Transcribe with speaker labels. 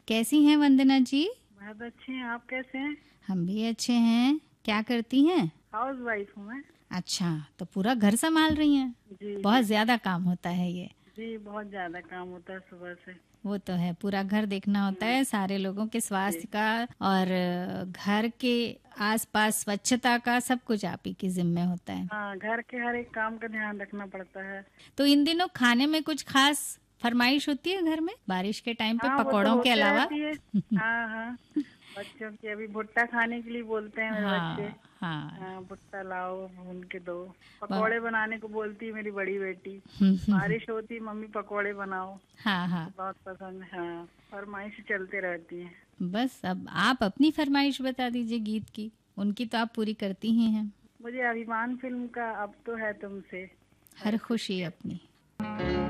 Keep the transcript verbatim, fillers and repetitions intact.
Speaker 1: कैसी हैं वंदना जी?
Speaker 2: बहुत अच्छे हैं। आप कैसे हैं?
Speaker 1: हम भी अच्छे हैं। क्या करती हैं?
Speaker 2: हाउस वाइफ हूँ मैं।
Speaker 1: अच्छा, तो पूरा घर संभाल रही हैं।
Speaker 2: जी
Speaker 1: बहुत
Speaker 2: जी
Speaker 1: ज्यादा काम होता है ये।
Speaker 2: जी, बहुत ज्यादा काम होता है सुबह से।
Speaker 1: वो तो है, पूरा घर देखना होता है, सारे लोगों के स्वास्थ्य का और घर के आसपास स्वच्छता का, सब कुछ आप ही के जिम्मे होता है।
Speaker 2: हाँ, घर के हर एक काम का ध्यान रखना पड़ता है।
Speaker 1: तो इन दिनों खाने में कुछ खास फरमाइश होती है घर में, बारिश के टाइम पे,
Speaker 2: हाँ, वो तो
Speaker 1: पकौड़ों के
Speaker 2: होते
Speaker 1: अलावा?
Speaker 2: रहती है। हाँ हाँ, बच्चों की अभी भुट्टा खाने के लिए बोलते हैं मेरे बच्चे।
Speaker 1: हाँ हाँ।
Speaker 2: हाँ, भुट्टा लाओ भून के दो।
Speaker 1: वाह।
Speaker 2: पकोड़े बनाने को बोलती है मेरी बड़ी बेटी। बारिश होती मम्मी पकोड़े बनाओ,
Speaker 1: हाँ हाँ।
Speaker 2: तो बहुत पसंद है। हाँ, फरमाइश चलते रहती है।
Speaker 1: बस अब आप अपनी फरमाइश बता दीजिए गीत की, उनकी तो आप पूरी करती ही हैं।
Speaker 2: मुझे अभिमान फिल्म का अब तो है तुमसे
Speaker 1: हर
Speaker 2: हर खुशी
Speaker 1: खुशी
Speaker 2: है।
Speaker 1: अपनी।